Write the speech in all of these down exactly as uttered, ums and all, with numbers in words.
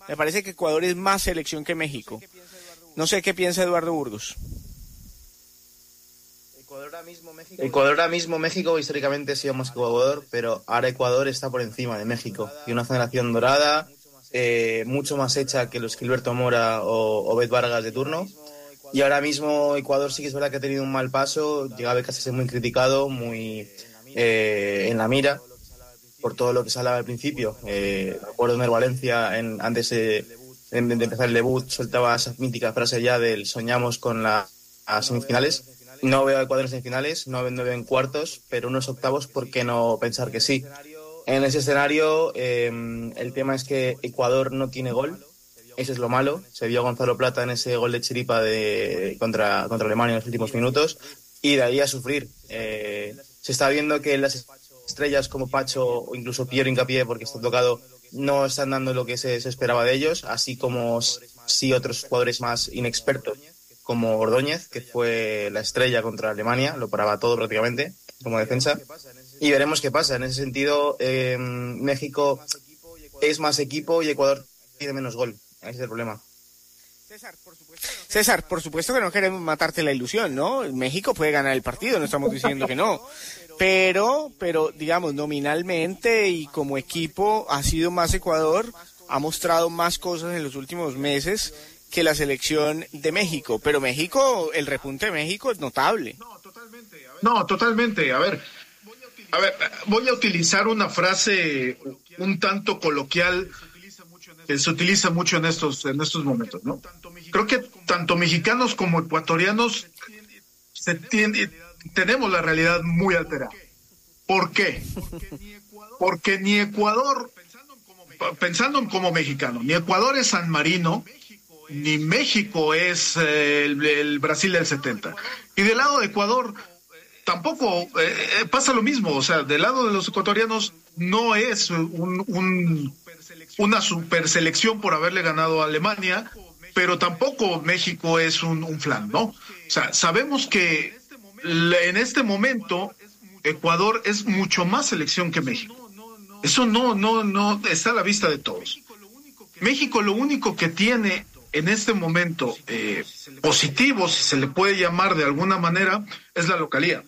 Me parece que Ecuador es más selección que México. No sé qué piensa Eduardo Burgos. Ecuador ahora mismo, México, Ecuador ahora mismo, México históricamente ha sido más que Ecuador, pero ahora Ecuador está por encima de México. Tiene una generación dorada, eh, mucho más hecha que los Gilberto Mora o, o Bet Vargas de turno. Y ahora mismo Ecuador sí que es verdad que ha tenido un mal paso, llegaba casi a ser muy criticado, muy eh, en la mira, por todo lo que se hablaba al principio. Eh, recuerdo en el Valencia, en, antes de, de empezar el debut, soltaba esa mítica frase ya del soñamos con la, las semifinales. No veo a Ecuador en semifinales, no veo en cuartos, pero unos octavos, ¿por qué no pensar que sí? En ese escenario, eh, el tema es que Ecuador no tiene gol, eso es lo malo. Se vio a Gonzalo Plata en ese gol de chiripa de, contra, contra Alemania en los últimos minutos, y de ahí a sufrir. Eh, se está viendo que las estrellas como Pacho o incluso Piero Hincapié, porque está tocado, no están dando lo que se, se esperaba de ellos, así como sí otros jugadores más inexpertos, como Ordóñez, que fue la estrella contra Alemania, lo paraba todo prácticamente como defensa, y veremos qué pasa. En ese sentido, eh, México es más equipo y Ecuador tiene menos gol. Ese es el problema. César, por supuesto, César, por supuesto que no queremos matarte la ilusión, ¿no? México puede ganar el partido, no estamos diciendo que no. Pero, pero digamos, nominalmente y como equipo ha sido más Ecuador, ha mostrado más cosas en los últimos meses que la selección de México. Pero México, el repunte de México es notable. No, totalmente. A ver, a ver, voy a utilizar una frase un tanto coloquial que se utiliza mucho en estos en estos momentos, ¿no? Creo que tanto mexicanos como ecuatorianos se tiene, tenemos la realidad muy alterada. ¿Por qué? Porque ni Ecuador, pensando como mexicano, ni Ecuador es San Marino, ni México es eh, el, el Brasil del setenta. Y del lado de Ecuador tampoco eh, pasa lo mismo. O sea, del lado de los ecuatorianos no es un, un una super selección por haberle ganado a Alemania, pero tampoco México es un, un flan, ¿no? O sea, sabemos que en este momento Ecuador es mucho más selección que México. Eso no, no, no está a la vista de todos. México lo único que tiene en este momento eh, positivo, si se le puede llamar de alguna manera, es la localía.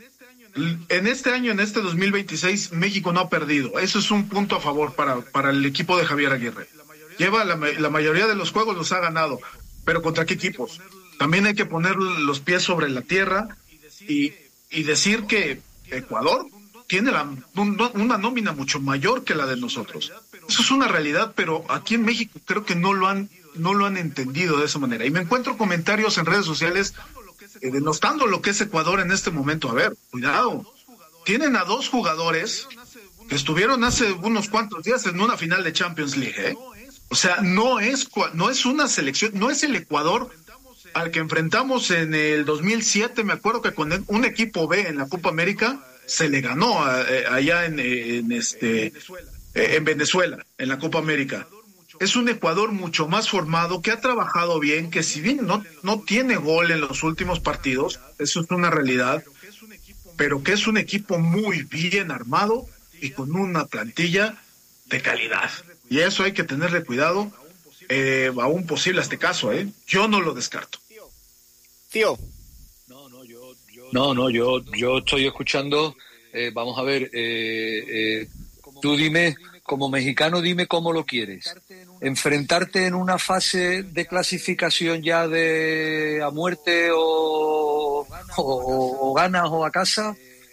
En este año, en este dos mil veintiséis, México no ha perdido. Eso es un punto a favor para, para el equipo de Javier Aguirre. Lleva la, la mayoría de los juegos los ha ganado, pero ¿contra qué equipos? También hay que poner los pies sobre la tierra y, y decir que Ecuador tiene la, un, una nómina mucho mayor que la de nosotros. Eso es una realidad, pero aquí en México creo que no lo han, no lo han entendido de esa manera. Y me encuentro comentarios en redes sociales Eh, denostando lo que es Ecuador en este momento. A ver, cuidado, tienen a dos jugadores que estuvieron hace unos cuantos días en una final de Champions League, ¿eh? O sea, no es, no es una selección, no es el Ecuador al que enfrentamos en el dos mil siete. Me acuerdo que con un equipo B en la Copa América se le ganó a, a, allá en, en este en Venezuela, en la Copa América. Es un Ecuador mucho más formado, que ha trabajado bien, que si bien no, no tiene gol en los últimos partidos, eso es una realidad, pero que es un equipo muy bien armado y con una plantilla de calidad. Y eso hay que tenerle cuidado, eh, a un posible este caso, ¿eh? Yo no lo descarto. Tío. No, no, yo, yo, no, no, yo, yo estoy escuchando, eh, vamos a ver, eh, eh, tú dime... Como mexicano, dime cómo lo quieres. ¿Enfrentarte en una fase de clasificación ya de a muerte o, o, o ganas o a casa?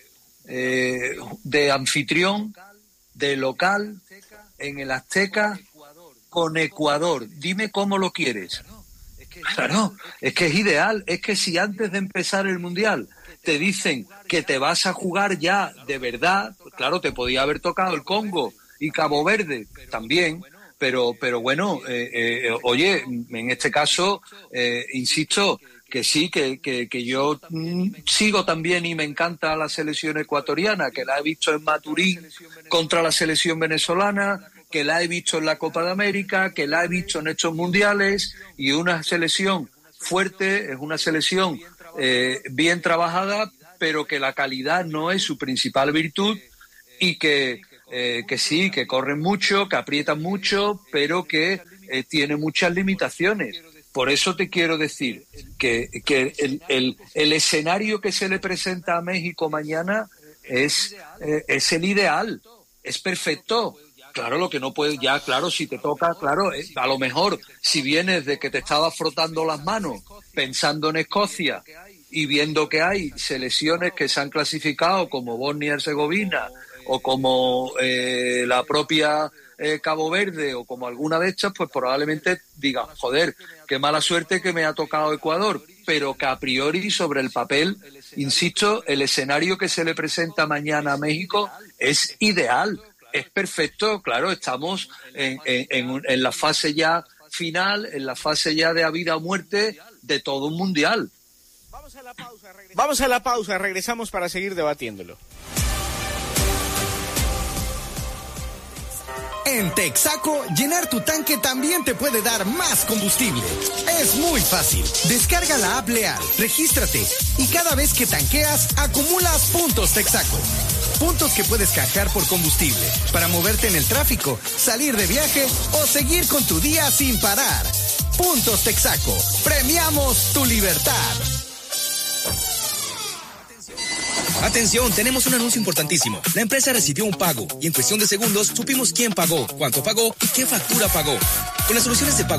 Eh, ¿De anfitrión, de local, en el Azteca, con Ecuador? Dime cómo lo quieres. Claro, es que es ideal. Es que si antes de empezar el Mundial te dicen que te vas a jugar ya de verdad, pues claro, te podía haber tocado el Congo y Cabo Verde también, pero pero bueno, eh, eh, oye, en este caso, eh, insisto, que sí, que, que, que yo mm, sigo también y me encanta la selección ecuatoriana, que la he visto en Maturín contra la selección venezolana, que la he visto en la Copa de América, que la he visto en estos mundiales, y una selección fuerte, es una selección eh, bien trabajada, pero que la calidad no es su principal virtud, y que Eh, que sí, que corren mucho, que aprietan mucho, pero que eh, tiene muchas limitaciones. Por eso te quiero decir que, que el, el, el escenario que se le presenta a México mañana es, eh, es el ideal, es perfecto. Claro, lo que no puedes, ya, claro, si te toca, claro, eh, a lo mejor si vienes de que te estabas frotando las manos pensando en Escocia y viendo que hay selecciones que se han clasificado como Bosnia y Herzegovina o como eh, la propia eh, Cabo Verde o como alguna de estas, pues probablemente digas, joder, qué mala suerte que me ha tocado Ecuador, pero que a priori sobre el papel, insisto, el escenario que se le presenta mañana a México es ideal, es perfecto, claro, estamos en, en, en, en la fase ya final, en la fase ya de a vida o muerte de todo un mundial. Vamos a la pausa, regresamos, Vamos a la pausa, regresamos para seguir debatiéndolo. En Texaco, llenar tu tanque también te puede dar más combustible. Es muy fácil. Descarga la app Leal, regístrate y cada vez que tanqueas, acumulas puntos Texaco. Puntos que puedes canjear por combustible para moverte en el tráfico, salir de viaje o seguir con tu día sin parar. Puntos Texaco. Premiamos tu libertad. Atención, tenemos un anuncio importantísimo. La empresa recibió un pago y en cuestión de segundos supimos quién pagó, cuánto pagó y qué factura pagó. Con las soluciones de pago